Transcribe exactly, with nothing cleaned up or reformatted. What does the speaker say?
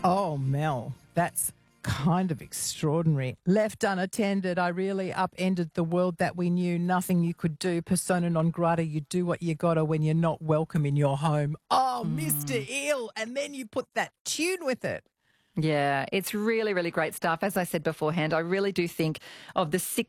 Oh, Mel, that's kind of extraordinary. Left unattended, I really upended the world that we knew. Nothing you could do. Persona non grata, you do what you gotta when you're not welcome in your home. Oh, Mister Mm. Eel. And then you put that tune with it. Yeah, it's really, really great stuff. As I said beforehand, I really do think of the six